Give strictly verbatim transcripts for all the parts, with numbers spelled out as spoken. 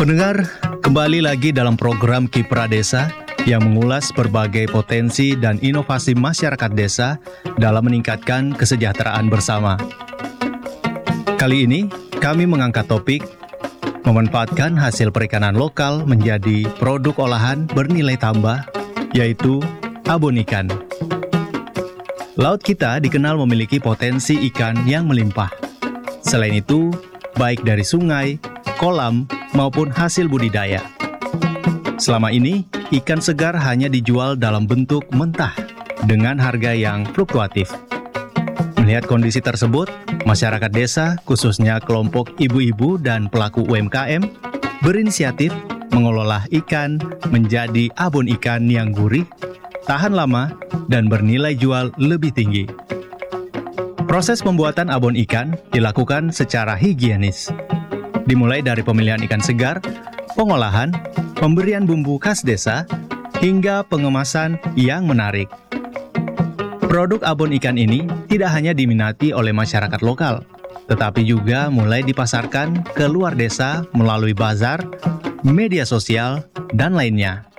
Pendengar, kembali lagi dalam program Kiprah Desa yang mengulas berbagai potensi dan inovasi masyarakat desa dalam meningkatkan kesejahteraan bersama. Kali ini, kami mengangkat topik memanfaatkan hasil perikanan lokal menjadi produk olahan bernilai tambah, yaitu abon ikan. Laut kita dikenal memiliki potensi ikan yang melimpah. Selain itu, baik dari sungai, kolam, maupun hasil budidaya. Selama ini, ikan segar hanya dijual dalam bentuk mentah dengan harga yang fluktuatif. Melihat kondisi tersebut, masyarakat desa, khususnya kelompok ibu-ibu dan pelaku U M K M, berinisiatif mengelola ikan menjadi abon ikan yang gurih, tahan lama, dan bernilai jual lebih tinggi. Proses pembuatan abon ikan dilakukan secara higienis. Dimulai dari pemilihan ikan segar, pengolahan, pemberian bumbu khas desa, hingga pengemasan yang menarik. Produk abon ikan ini tidak hanya diminati oleh masyarakat lokal, tetapi juga mulai dipasarkan ke luar desa melalui bazar, media sosial, dan lainnya.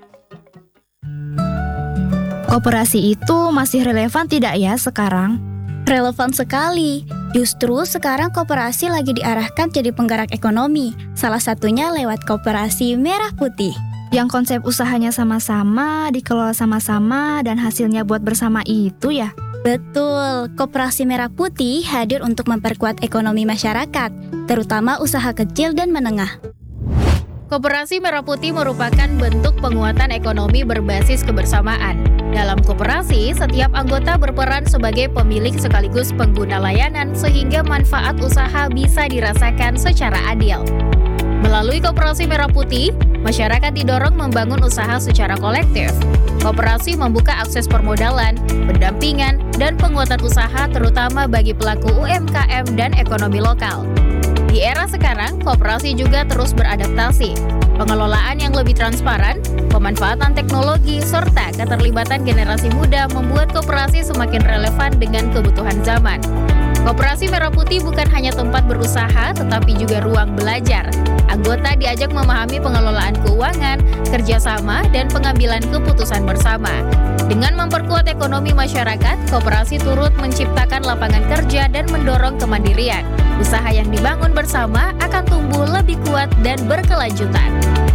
Koperasi itu masih relevan tidak ya sekarang? Relevan sekali. Justru sekarang koperasi lagi diarahkan jadi penggerak ekonomi. Salah satunya lewat Koperasi Merah Putih. Yang konsep usahanya sama-sama, dikelola sama-sama, dan hasilnya buat bersama itu ya? Betul, Koperasi Merah Putih hadir untuk memperkuat ekonomi masyarakat, terutama usaha kecil dan menengah. Koperasi Merah Putih merupakan bentuk penguatan ekonomi berbasis kebersamaan. Dalam koperasi, setiap anggota berperan sebagai pemilik sekaligus pengguna layanan sehingga manfaat usaha bisa dirasakan secara adil. Melalui Koperasi Merah Putih, masyarakat didorong membangun usaha secara kolektif. Koperasi membuka akses permodalan, pendampingan, dan penguatan usaha terutama bagi pelaku U M K M dan ekonomi lokal. Di era sekarang, koperasi juga terus beradaptasi. Pengelolaan yang lebih transparan, pemanfaatan teknologi, serta keterlibatan generasi muda membuat koperasi semakin relevan dengan kebutuhan zaman. Koperasi Merah Putih bukan hanya tempat berusaha, tetapi juga ruang belajar. Anggota diajak memahami pengelolaan keuangan, kerjasama, dan pengambilan keputusan bersama. Dengan memperkuat ekonomi masyarakat, koperasi turut menciptakan lapangan kerja dan mendorong kemandirian. Usaha yang dibangun bersama akan tumbuh lebih kuat dan berkelanjutan.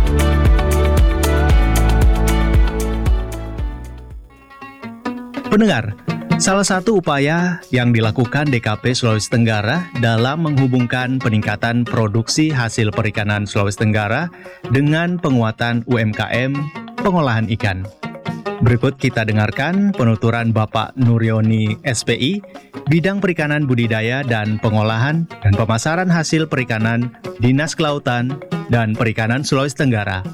Pendengar, salah satu upaya yang dilakukan D K P Sulawesi Tenggara dalam menghubungkan peningkatan produksi hasil perikanan Sulawesi Tenggara dengan penguatan U M K M pengolahan ikan. Berikut kita dengarkan penuturan Bapak Nuryoni S P I, Bidang Perikanan Budidaya dan Pengolahan dan Pemasaran Hasil Perikanan, Dinas Kelautan dan Perikanan Sulawesi Tenggara.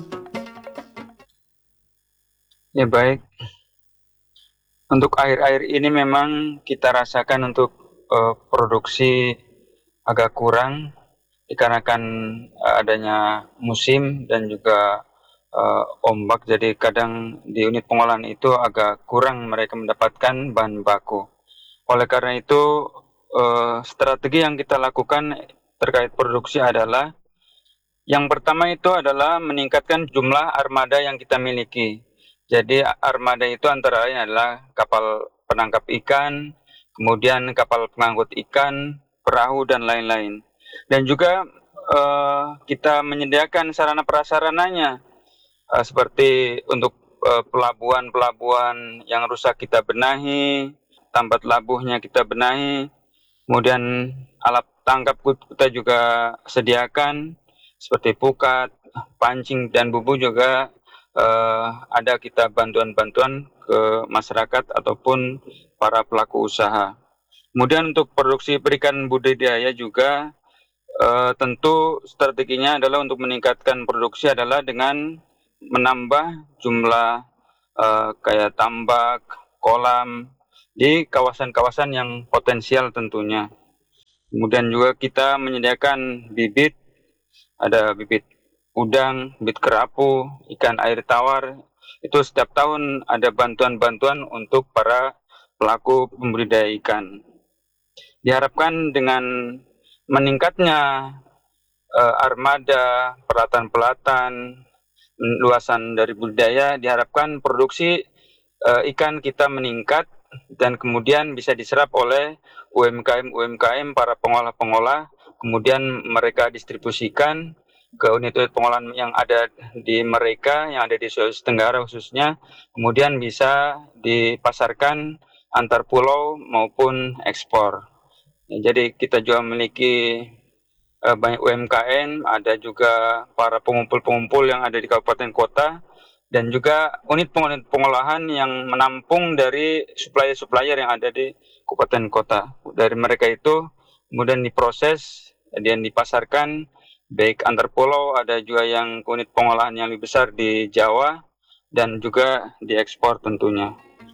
Ya baik, untuk air-air ini memang kita rasakan untuk uh, produksi agak kurang dikarenakan uh, adanya musim dan juga uh, ombak, jadi kadang di unit pengolahan itu agak kurang mereka mendapatkan bahan baku. Oleh karena itu uh, strategi yang kita lakukan terkait produksi adalah yang pertama itu adalah meningkatkan jumlah armada yang kita miliki. Jadi armada itu antara lain adalah kapal penangkap ikan, kemudian kapal pengangkut ikan, perahu, dan lain-lain. Dan juga uh, kita menyediakan sarana prasarananya, uh, seperti untuk uh, pelabuhan-pelabuhan yang rusak kita benahi, tambat labuhnya kita benahi, kemudian alat tangkap kita juga sediakan, seperti pukat, pancing, dan bubu juga Uh, ada kita bantuan-bantuan ke masyarakat ataupun para pelaku usaha. Kemudian untuk produksi perikan budidaya juga uh, tentu strateginya adalah untuk meningkatkan produksi adalah dengan menambah jumlah uh, kayak tambak, kolam di kawasan-kawasan yang potensial tentunya. Kemudian juga kita menyediakan bibit, ada bibit udang, bibit kerapu, ikan air tawar. Itu setiap tahun ada bantuan-bantuan untuk para pelaku pembudidaya ikan. Diharapkan dengan meningkatnya uh, armada, pelatan-pelatan, luasan dari budidaya, diharapkan produksi uh, ikan kita meningkat dan kemudian bisa diserap oleh U M K M-U M K M, para pengolah-pengolah, kemudian mereka distribusikan ke unit-unit pengolahan yang ada di mereka, yang ada di Sulawesi Tenggara khususnya, kemudian bisa dipasarkan antar pulau maupun ekspor. Ya, jadi kita juga memiliki uh, banyak U M K M, ada juga para pengumpul-pengumpul yang ada di kabupaten kota, dan juga unit pengolahan yang menampung dari supplier-supplier yang ada di kabupaten kota. Dari mereka itu kemudian diproses dan dipasarkan baik antar pulau, ada juga yang unit pengolahan yang lebih besar di Jawa dan juga diekspor tentunya.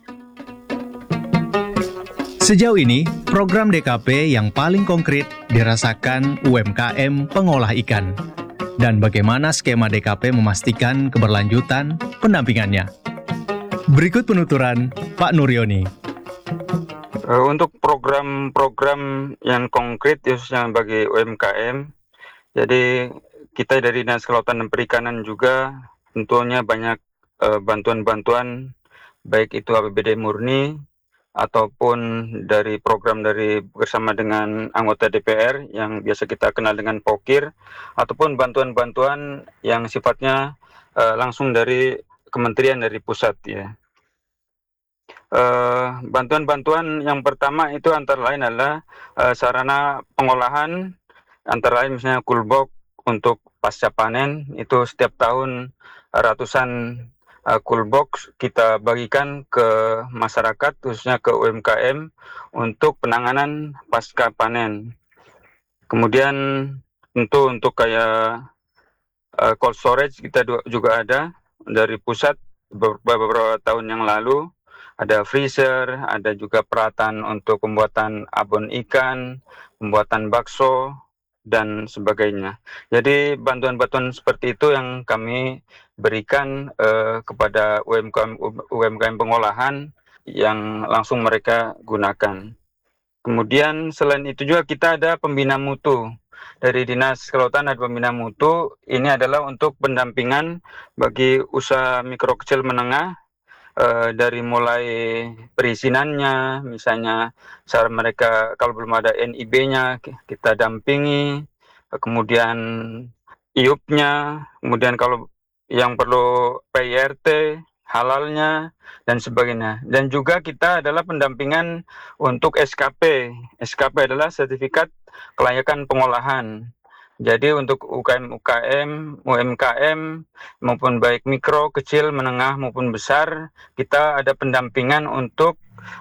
Sejauh ini, program D K P yang paling konkret dirasakan U M K M pengolah ikan. Dan bagaimana skema D K P memastikan keberlanjutan pendampingannya? Berikut penuturan Pak Nuryoni. Untuk program-program yang konkret khususnya bagi U M K M, jadi kita dari Dinas Kelautan dan Perikanan juga tentunya banyak uh, bantuan-bantuan, baik itu A P B D murni ataupun dari program dari bersama dengan anggota D P R yang biasa kita kenal dengan Pokir, ataupun bantuan-bantuan yang sifatnya uh, langsung dari kementerian dari pusat ya. Uh, bantuan-bantuan yang pertama itu antara lain adalah uh, sarana pengolahan, antara lain misalnya kulbok untuk pasca panen, itu setiap tahun ratusan uh, kulbok kita bagikan ke masyarakat, khususnya ke U M K M untuk penanganan pasca panen. Kemudian tentu untuk kayak uh, cold storage kita juga ada dari pusat beberapa, beberapa tahun yang lalu. Ada freezer, ada juga peralatan untuk pembuatan abon ikan, pembuatan bakso, dan sebagainya. Jadi bantuan-bantuan seperti itu yang kami berikan eh, kepada U M K M, U M K M pengolahan yang langsung mereka gunakan. Kemudian selain itu juga kita ada pembina mutu. Dari Dinas Kelautan ada pembina mutu, ini adalah untuk pendampingan bagi usaha mikro kecil menengah, Uh, dari mulai perizinannya, misalnya cara mereka kalau belum ada N I B-nya kita dampingi, uh, kemudian I U P-nya, kemudian kalau yang perlu P I R T, halalnya, dan sebagainya. Dan juga kita adalah pendampingan untuk S K P. S K P adalah sertifikat kelayakan pengolahan. Jadi untuk U K M-U K M, U M K M, maupun baik mikro, kecil, menengah, maupun besar, kita ada pendampingan untuk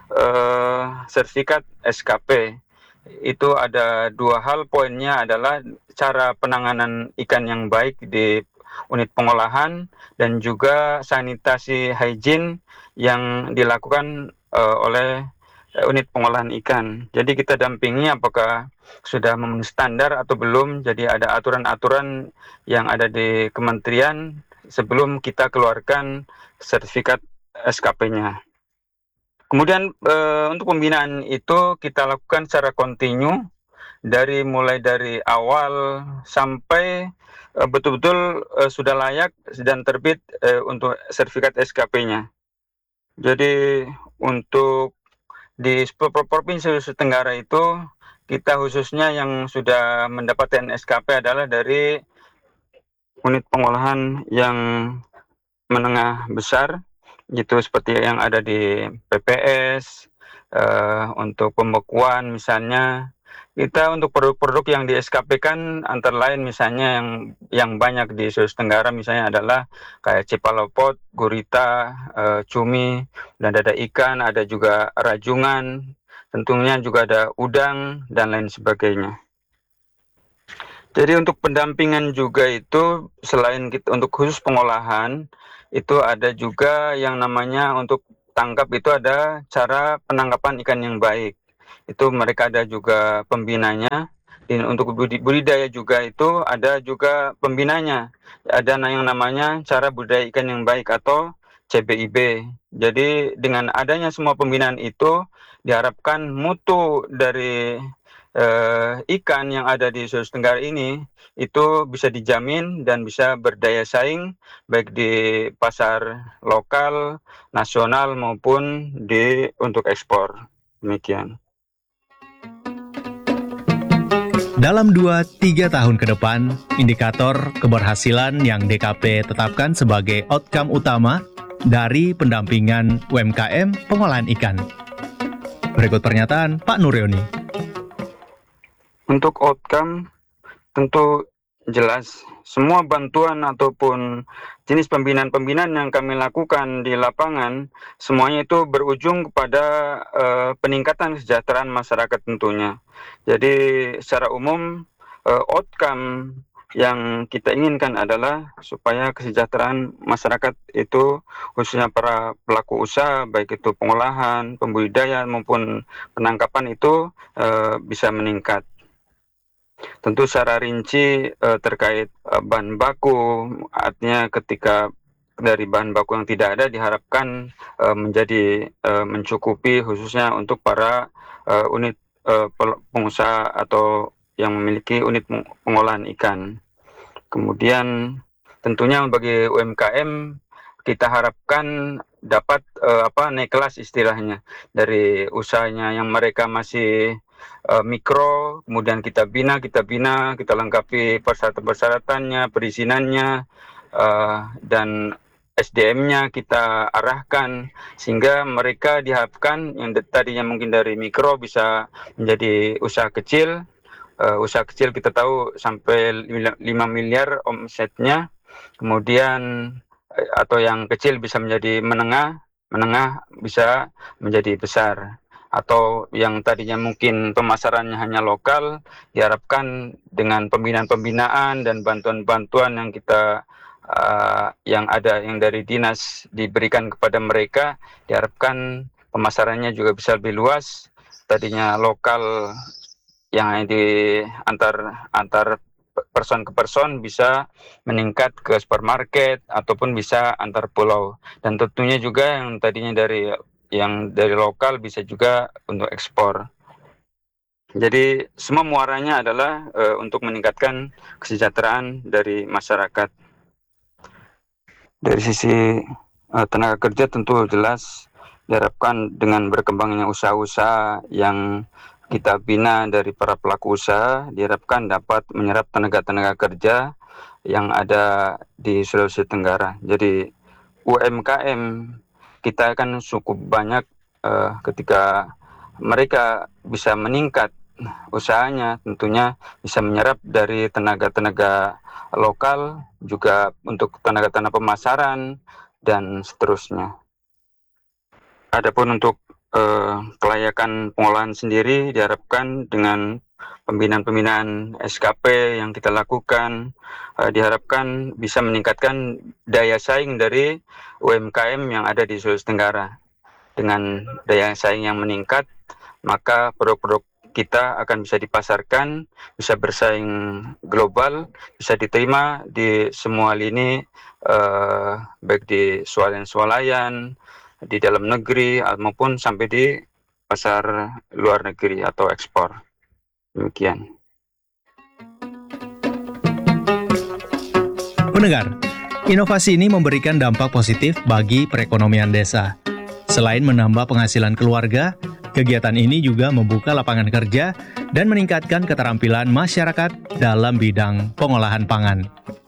uh, sertifikat S K P. Itu ada dua hal, poinnya adalah cara penanganan ikan yang baik di unit pengolahan, dan juga sanitasi hygiene yang dilakukan uh, oleh unit pengolahan ikan. Jadi kita dampingi apakah sudah memenuhi standar atau belum. Jadi ada aturan-aturan yang ada di kementerian sebelum kita keluarkan sertifikat S K P-nya. Kemudian e, untuk pembinaan itu kita lakukan secara kontinu dari mulai dari awal sampai e, betul-betul e, sudah layak dan terbit e, untuk sertifikat S K P-nya. Jadi untuk di Provinsi Sulawesi Tenggara itu kita khususnya yang sudah mendapatkan S K P adalah dari unit pengolahan yang menengah besar, gitu seperti yang ada di P P S, uh, untuk pembekuan misalnya. Kita untuk produk-produk yang di S K P kan antara lain misalnya yang yang banyak di Sulawesi Tenggara misalnya adalah kayak cipalopot, gurita, uh, cumi, dan dada ikan, ada juga rajungan, tentunya juga ada udang dan lain sebagainya. Jadi untuk pendampingan juga itu selain kita untuk khusus pengolahan itu ada juga yang namanya untuk tangkap itu ada cara penangkapan ikan yang baik. Itu mereka ada juga pembinanya. Dan untuk budidaya juga itu ada juga pembinanya. Ada yang namanya cara budidaya ikan yang baik atau C B I B. Jadi dengan adanya semua pembinaan itu diharapkan mutu dari eh, ikan yang ada di Sulawesi Tenggara ini itu bisa dijamin dan bisa berdaya saing baik di pasar lokal, nasional maupun di untuk ekspor. Demikian. Dalam dua tiga tahun ke depan, indikator keberhasilan yang D K P tetapkan sebagai outcome utama dari pendampingan U M K M pengolahan ikan. Berikut pernyataan Pak Nuryoni. Untuk outcome tentu jelas semua bantuan ataupun jenis pembinaan-pembinaan yang kami lakukan di lapangan semuanya itu berujung kepada uh, peningkatan kesejahteraan masyarakat tentunya. Jadi secara umum uh, outcome yang kita inginkan adalah supaya kesejahteraan masyarakat itu khususnya para pelaku usaha baik itu pengolahan, pembudidayaan maupun penangkapan itu uh, bisa meningkat. Tentu secara rinci eh, terkait eh, bahan baku, artinya ketika dari bahan baku yang tidak ada diharapkan eh, menjadi eh, mencukupi khususnya untuk para eh, unit eh, pengusaha atau yang memiliki unit pengolahan ikan. Kemudian tentunya bagi U M K M kita harapkan dapat eh, apa naik kelas istilahnya dari usahanya yang mereka masih Uh, mikro, kemudian kita bina, kita bina, kita lengkapi persyaratan-persyaratannya, perizinannya, uh, dan S D M-nya kita arahkan sehingga mereka diharapkan yang tadinya mungkin dari mikro bisa menjadi usaha kecil. Uh, usaha kecil kita tahu sampai lima miliar omsetnya, kemudian uh, atau yang kecil bisa menjadi menengah, menengah bisa menjadi besar. Atau yang tadinya mungkin pemasarannya hanya lokal, diharapkan dengan pembinaan-pembinaan dan bantuan-bantuan yang kita uh, yang ada yang dari dinas diberikan kepada mereka, diharapkan pemasarannya juga bisa lebih luas. Tadinya lokal yang di antar antar person ke person bisa meningkat ke supermarket ataupun bisa antar pulau, dan tentunya juga yang tadinya dari yang dari lokal bisa juga untuk ekspor. Jadi semua muaranya adalah e, untuk meningkatkan kesejahteraan dari masyarakat. Dari sisi e, tenaga kerja tentu jelas diharapkan dengan berkembangnya usaha-usaha yang kita bina dari para pelaku usaha, diharapkan dapat menyerap tenaga-tenaga kerja yang ada di Sulawesi Tenggara. Jadi U M K M kita akan cukup banyak uh, ketika mereka bisa meningkat usahanya, tentunya bisa menyerap dari tenaga-tenaga lokal, juga untuk tenaga-tenaga pemasaran, dan seterusnya. Adapun untuk uh, kelayakan pengolahan sendiri diharapkan dengan pembinaan-pembinaan S K P yang kita lakukan, uh, diharapkan bisa meningkatkan daya saing dari U M K M yang ada di Sulawesi Tenggara. Dengan daya saing yang meningkat, maka produk-produk kita akan bisa dipasarkan, bisa bersaing global, bisa diterima di semua lini, uh, baik di swalayan-swalayan, di dalam negeri, maupun sampai di pasar luar negeri atau ekspor. Demikian. Pendengar, inovasi ini memberikan dampak positif bagi perekonomian desa. Selain menambah penghasilan keluarga, kegiatan ini juga membuka lapangan kerja dan meningkatkan keterampilan masyarakat dalam bidang pengolahan pangan.